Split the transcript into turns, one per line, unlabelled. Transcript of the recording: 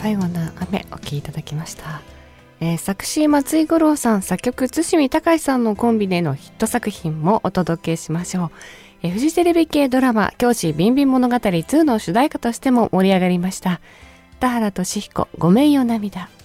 最後の雨お聴きいただきました。作詞松井五郎さん、作曲津守隆さんのコンビでのヒット作品もお届けしましょう。フジテレビ系ドラマ教師ビンビン物語2の主題歌としても盛り上がりました。田原俊彦、ごめんよ涙。